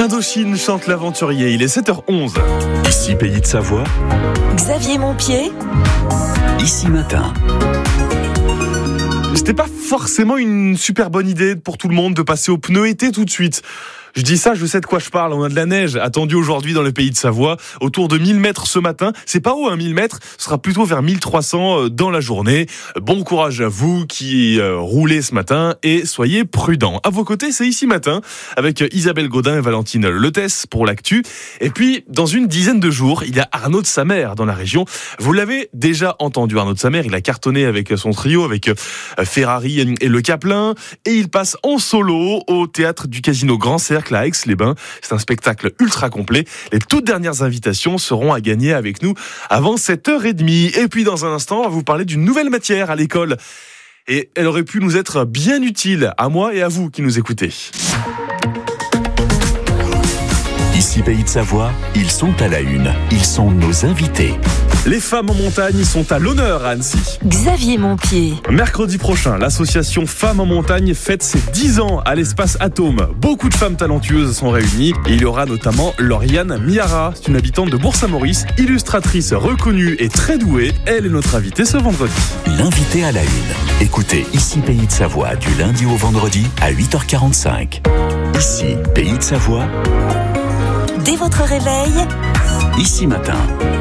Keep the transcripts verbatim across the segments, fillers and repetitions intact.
Indochine chante l'aventurier, il est sept heures onze. Ici Pays de Savoie. Xavier Montpied. Ici Matin. C'était pas forcément une super bonne idée pour tout le monde de passer au pneu été tout de suite. Je dis ça, je sais de quoi je parle. On a de la neige attendue aujourd'hui dans le Pays de Savoie, autour de mille mètres ce matin. C'est pas haut, hein, mille mètres. Ce sera plutôt vers mille trois cents dans la journée. Bon courage à vous qui euh, roulez ce matin et soyez prudents. À vos côtés, c'est Ici Matin avec Isabelle Gaudin et Valentine Letès pour l'actu. Et puis, dans une dizaine de jours, il y a Arnaud de Samer dans la région. Vous l'avez déjà entendu, Arnaud de Samer. Il a cartonné avec son trio, avec Ferrari et Le Caplin. Et il passe en solo au théâtre du Casino Grand Cercle à Aix-les-Bains. C'est un spectacle ultra complet. Les toutes dernières invitations seront à gagner avec nous avant sept heures trente. Et puis dans un instant, on va vous parler d'une nouvelle matière à l'école. Et elle aurait pu nous être bien utile, à moi et à vous qui nous écoutez. Ici Pays de Savoie, ils sont à la une. Ils sont nos invités. Les femmes en montagne sont à l'honneur à Annecy. Xavier Montpied. Mercredi prochain, l'association Femmes en montagne fête ses dix ans à l'espace Atome. Beaucoup de femmes talentueuses sont réunies et il y aura notamment Lauriane Miara. C'est une habitante de Bourg-Saint-Maurice, illustratrice reconnue et très douée. Elle est notre invitée ce vendredi. L'invité à la une. Écoutez Ici Pays de Savoie du lundi au vendredi à huit heures quarante-cinq. Ici Pays de Savoie. Dès votre réveil. Ici Matin.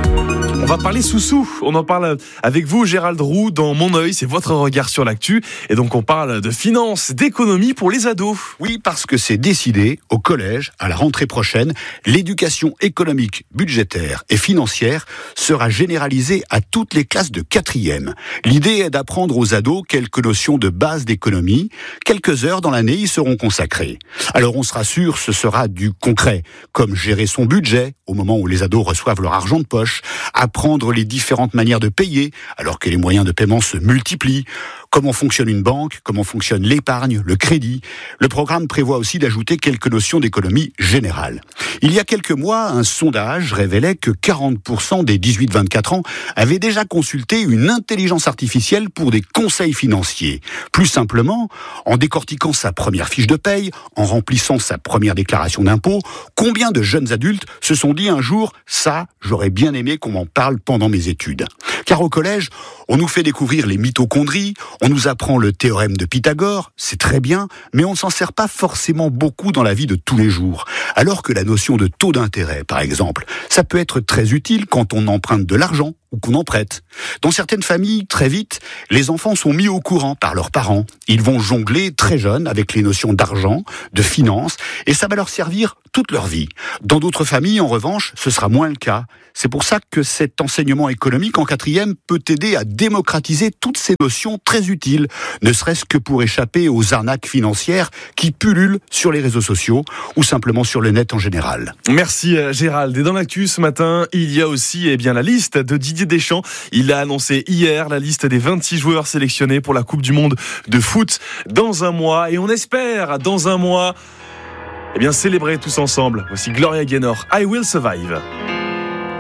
On va parler sous-sous, on en parle avec vous Gérald Roux dans Mon Oeil, c'est votre regard sur l'actu. Et donc on parle de finances, d'économie pour les ados. Oui, parce que c'est décidé, au collège, à la rentrée prochaine, l'éducation économique, budgétaire et financière sera généralisée à toutes les classes de quatrième. L'idée est d'apprendre aux ados quelques notions de base d'économie. Quelques heures dans l'année y seront consacrées. Alors on sera sûr, ce sera du concret, comme gérer son budget au moment où les ados reçoivent leur argent de poche, apprendre les différentes manières de payer alors que les moyens de paiement se multiplient, comment fonctionne une banque, comment fonctionne l'épargne, le crédit. Le programme prévoit aussi d'ajouter quelques notions d'économie générale. Il y a quelques mois, un sondage révélait que quarante pour cent des dix-huit vingt-quatre ans avaient déjà consulté une intelligence artificielle pour des conseils financiers. Plus simplement, en décortiquant sa première fiche de paye, en remplissant sa première déclaration d'impôt, combien de jeunes adultes se sont dit un jour « ça, j'aurais bien aimé qu'on m'en parle pendant mes études ». Car au collège, on nous fait découvrir les mitochondries, on nous apprend le théorème de Pythagore, c'est très bien, mais on ne s'en sert pas forcément beaucoup dans la vie de tous les jours. Alors que la notion de taux d'intérêt, par exemple, ça peut être très utile quand on emprunte de l'argent ou qu'on en prête. Dans certaines familles, très vite, les enfants sont mis au courant par leurs parents. Ils vont jongler très jeunes avec les notions d'argent, de finance, et ça va leur servir toute leur vie. Dans d'autres familles, en revanche, ce sera moins le cas. C'est pour ça que cet enseignement économique en quatrième peut aider à démocratiser toutes ces notions très utiles, ne serait-ce que pour échapper aux arnaques financières qui pullulent sur les réseaux sociaux ou simplement sur le net en général. Merci Gérald. Et dans l'actu ce matin, il y a aussi eh bien, la liste de Didier Deschamps. Il a annoncé hier la liste des vingt-six joueurs sélectionnés pour la Coupe du Monde de foot dans un mois. Et on espère, dans un mois, eh bien, célébrer tous ensemble. Voici Gloria Gaynor, I Will Survive.